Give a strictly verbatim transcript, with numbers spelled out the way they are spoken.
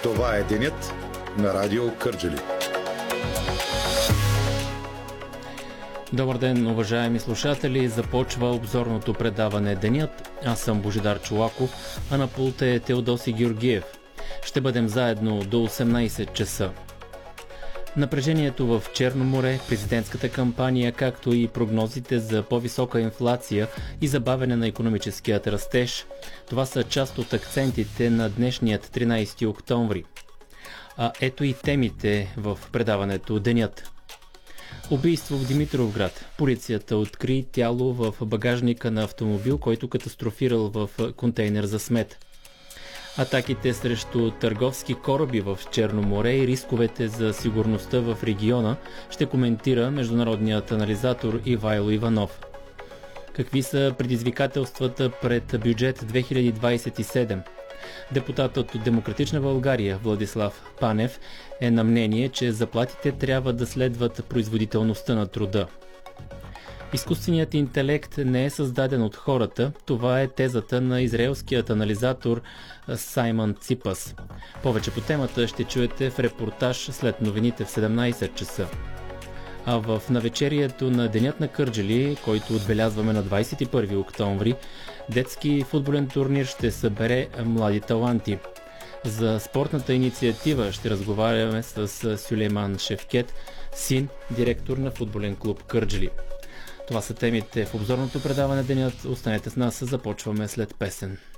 Това е денят на Радио Кърджали. Добър ден, уважаеми слушатели! Започва обзорното предаване Денят. Аз съм Божидар Чолаков, а на пулта е Теодоси Георгиев. Ще бъдем заедно до осемнайсет часа. Напрежението в Черно море, президентската кампания, както и прогнозите за по-висока инфлация и забавяне на икономическият растеж. Това са част от акцентите на днешният тринайсети октомври. А ето и темите в предаването Денят. Убийство в Димитровград. Полицията откри тяло в багажника на автомобил, който катастрофирал в контейнер за смет. Атаките срещу търговски кораби в Черно море и рисковете за сигурността в региона ще коментира международният анализатор Ивайло Иванов. Какви са предизвикателствата пред бюджет две хиляди двайсет и седем? Депутатът от Демократична България Владислав Панев е на мнение, че заплатите трябва да следват производителността на труда. Изкуственият интелект не е създаден от хората. Това е тезата на израелският анализатор Саймън Ципас. Повече по темата ще чуете в репортаж след новините в седемнайсет часа. А в навечерието на Денят на Кърджали, който отбелязваме на двайсет и първи октомври, детски футболен турнир ще събере млади таланти. За спортната инициатива ще разговаряме с Сюлейман Шевкет, син, директор на футболен клуб Кърджали. Това са темите в обзорното предаване Денят. Останете с нас, започваме след песен.